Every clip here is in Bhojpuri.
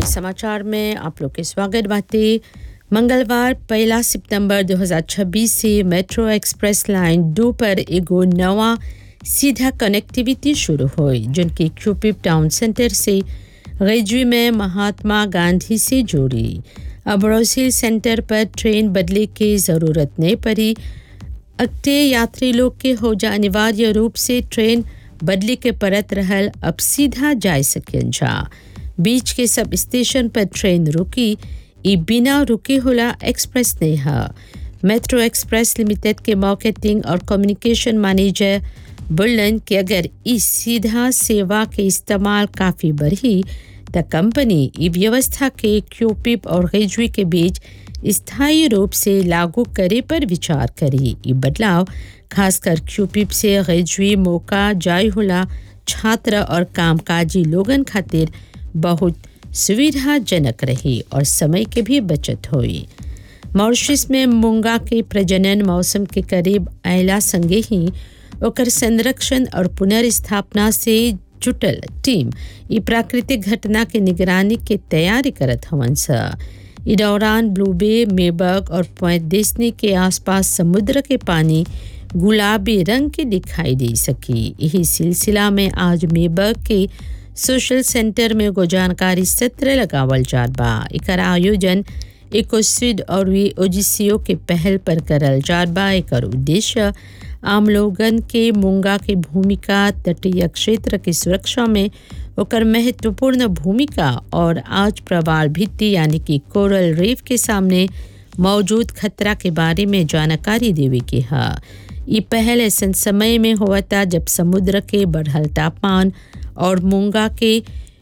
समाचार में आप लोग के स्वागत बाते। मंगलवार 1 सितंबर 2026 से मेट्रो एक्सप्रेस लाइन 2 पर एगो नवा सीधा कनेक्टिविटी शुरू हुई, जिनकी क्यूपिप टाउन सेंटर से रेजवी में महात्मा गांधी से जोड़ी। अब रोसिल सेंटर पर ट्रेन बदले की ज़रूरत नहीं पड़ी। अगते यात्री लोग के हो जा अनिवार्य रूप से ट्रेन बदले के परत रहल, अब सीधा जा सकें जा। बीच के सब स्टेशन पर ट्रेन रुकी, ई बिना रुके होला एक्सप्रेस नहीं है। मेट्रो एक्सप्रेस लिमिटेड के मार्केटिंग और कम्युनिकेशन मैनेजर बोलन कि अगर इस सीधा सेवा के इस्तेमाल काफ़ी बढ़ी तो कंपनी ई व्यवस्था के क्यूपिप और रेजवी के बीच स्थायी रूप से लागू करे पर विचार करी। ये बदलाव खासकर क्यूपिप से रेजवी मौका जाय होला छात्र और कामकाजी लोगन खातिर बहुत सुविधाजनक रही और समय के भी बचत हुई। मॉरिशस में मूंगा के प्रजनन मौसम के करीब आयला संगे ही ओकर संरक्षण और पुनर्स्थापना से जुटल टीम ई प्राकृतिक घटना के निगरानी के तैयारी करत हवन सा। इस दौरान ब्लू बे, मेबर्ग और पॉइंट डेस्नी के आसपास समुद्र के पानी गुलाबी रंग के दिखाई दे सकी। यही सिलसिला में आज मेबर्ग के सोशल सेंटर में एगो जानकारी सत्र लगावल जात बा। एकर आयोजन इकोस्विड और वी ओजिसियो के पहल पर करल जात बा। एकर उद्देश्य आम लोगन के मूंगा के भूमिका, तटीय क्षेत्र की सुरक्षा में ओकर महत्वपूर्ण भूमिका और आज प्रवाल भित्ति यानी कि कोरल रीफ के सामने मौजूद खतरा के बारे में जानकारी देवे के है। ये पहल ऐसे समय में हुआ था जब समुद्र के बढ़ल तापमान और मूंगा के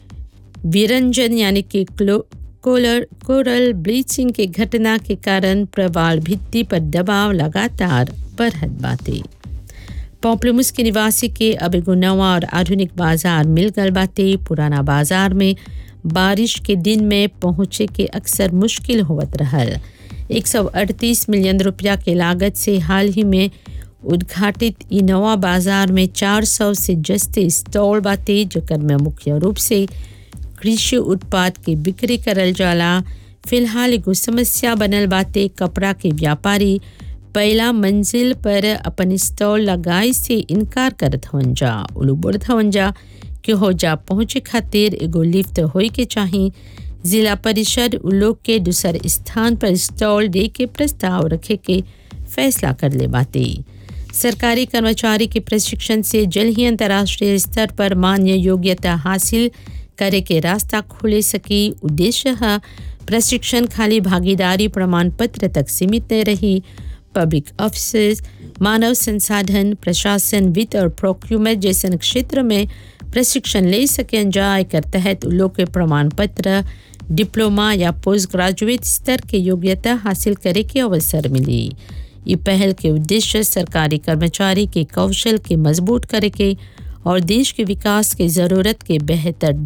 विरंजन यानी कि कोरल ब्लीचिंग के घटना के कारण प्रवाल भित्ति पर दबाव लगातार बढ़त बाते। पॉम्पलेमुस के निवासी के अब एगो नवा और आधुनिक बाजार मिल गल बाते। पुराना बाजार में बारिश के दिन में पहुँचे के अक्सर मुश्किल होवत रहल। 138 मिलियन रुपया के लागत से हाल ही में उद्घाटित ई नवा बाजार में 400 से जस्ते स्टॉल बाते, जेकर में मुख्य रूप से कृषि उत्पाद के बिक्री करल जाला। फिलहाल एगो समस्या बनल बाते, कपड़ा के व्यापारी पहला मंजिल पर अपन स्टॉल लगाए से इनकार करत हवन जा। उलू बोलत हवन जा कि हो जा पहुँचे खातिर एगो लिफ्ट होई के चाही। जिला परिषद उ लोग के दूसर स्थान पर स्टॉल दे के प्रस्ताव रखे के फैसला कर ले बाते। सरकारी कर्मचारी के प्रशिक्षण से जल्द ही अंतर्राष्ट्रीय स्तर पर मान्य योग्यता हासिल करे के रास्ता खुले सकी। उद्देश्य है प्रशिक्षण खाली भागीदारी प्रमाण पत्र तक सीमित नहीं रही। पब्लिक ऑफिस, मानव संसाधन, प्रशासन, वित्त और प्रोक्यूरमेंट जैसे क्षेत्र में प्रशिक्षण ले सकें जा। एकर तहत लोग के प्रमाण पत्र, डिप्लोमा या पोस्ट ग्रेजुएट स्तर के योग्यता हासिल करे के अवसर मिली। ये पहल के उद्देश्य सरकारी कर्मचारी के कौशल के मजबूत करे के और देश के विकास के ज़रूरत के बेहतर